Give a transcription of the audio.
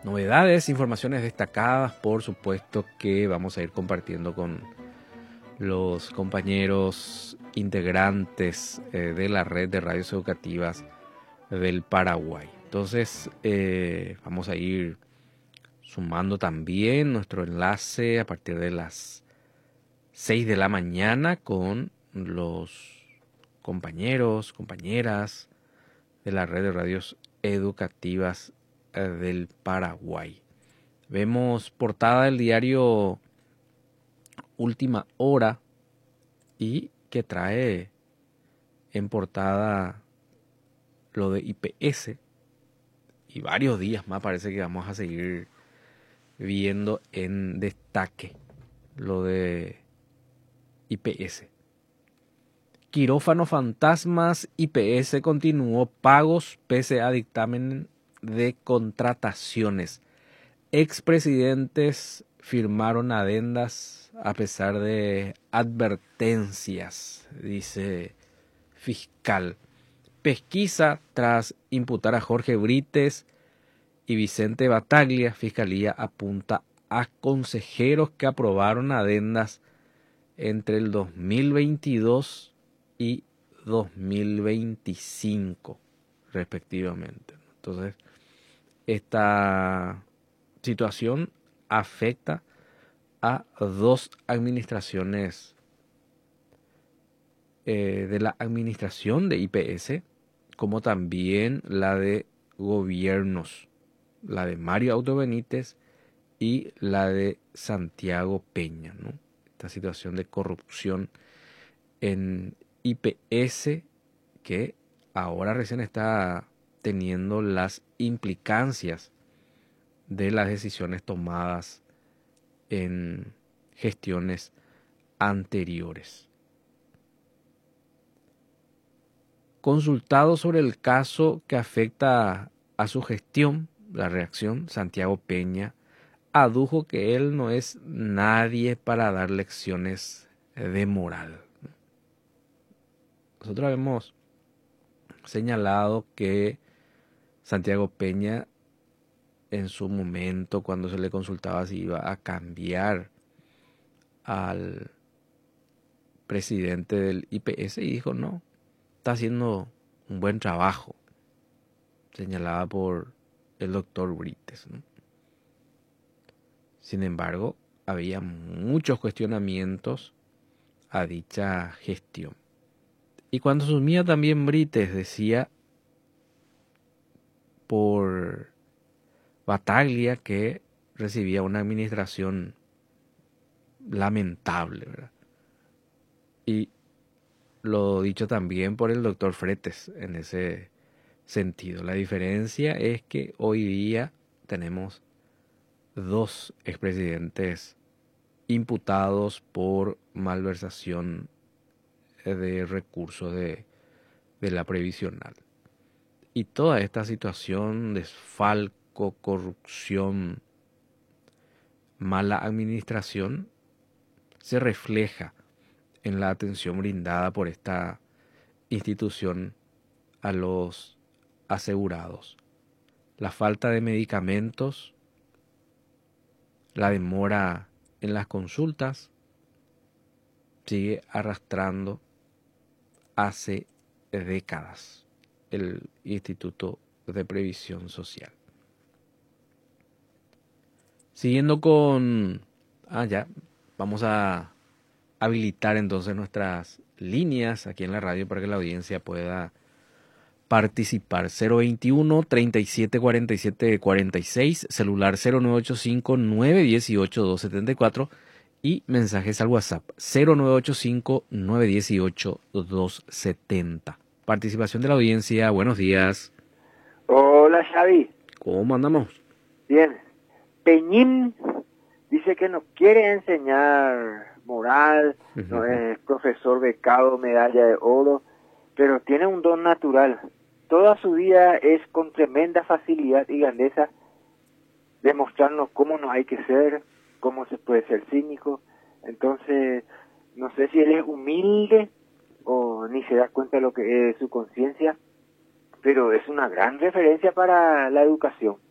novedades, informaciones destacadas, por supuesto, que vamos a ir compartiendo con los compañeros integrantes de la red de radios educativas del Paraguay. Entonces, vamos a ir sumando también nuestro enlace a partir de las 6 de la mañana con los compañeros, compañeras de la red de radios educativas del Paraguay. Vemos portada del diario Última Hora y que trae en portada lo de IPS, y varios días más parece que vamos a seguir viendo en destaque lo de IPS. Quirófano fantasmas, IPS continuó pagos pese a dictamen de contrataciones. Expresidentes firmaron adendas a pesar de advertencias, dice fiscal. Pesquisa tras imputar a Jorge Brites y Vicente Bataglia. Fiscalía apunta a consejeros que aprobaron adendas entre el 2022 y 2025, respectivamente. Entonces, esta situación afecta a dos administraciones de la administración de IPS, como también la de gobiernos, la de Mario Auto Benítez y la de Santiago Peña, ¿no? Esta situación de corrupción en IPS que ahora recién está teniendo las implicancias de las decisiones tomadas en gestiones anteriores. Consultado sobre el caso que afecta a su gestión, la reacción, Santiago Peña adujo que él no es nadie para dar lecciones de moral. Nosotros hemos señalado que Santiago Peña, en su momento, cuando se le consultaba si iba a cambiar al presidente del IPS, y dijo no, está haciendo un buen trabajo, señalada por el doctor Brites, ¿no? Sin embargo, había muchos cuestionamientos a dicha gestión. Y cuando asumía también Brites, decía por Bataglia que recibía una administración lamentable, ¿verdad? Y lo dicho también por el doctor Fretes en ese sentido. La diferencia es que hoy día tenemos dos expresidentes imputados por malversación de recursos de la previsional. Y toda esta situación, desfalco, corrupción, mala administración, se refleja en la atención brindada por esta institución a los asegurados. La falta de medicamentos, la demora en las consultas, sigue arrastrando hace décadas el Instituto de Previsión Social. Siguiendo con... ya, vamos a habilitar entonces nuestras líneas aquí en la radio para que la audiencia pueda participar. 021-3747-46, celular 0985-918-274 y mensajes al WhatsApp 0985-918-270. Participación de la audiencia, buenos días. Hola Xavi. ¿Cómo andamos? Bien. Peñín dice que no quiere enseñar moral, no es profesor becado, medalla de oro, pero tiene un don natural. Toda su vida es con tremenda facilidad y grandeza demostrarnos cómo no hay que ser, cómo se puede ser cínico. Entonces, no sé si él es humilde o ni se da cuenta de lo que es su conciencia, pero es una gran referencia para la educación.